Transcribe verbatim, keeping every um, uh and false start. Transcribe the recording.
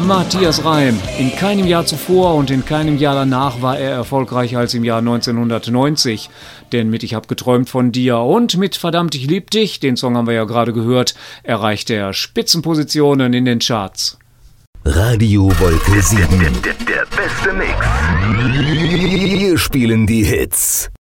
Matthias Reim. In keinem Jahr zuvor und in keinem Jahr danach war er erfolgreicher als im Jahr neunzehnhundertneunzig. Denn mit Ich hab geträumt von dir und mit Verdammt, ich lieb dich, den Song haben wir ja gerade gehört, erreichte er Spitzenpositionen in den Charts. Radio Wolke sieben. Der, der, der beste Mix. Wir spielen die Hits.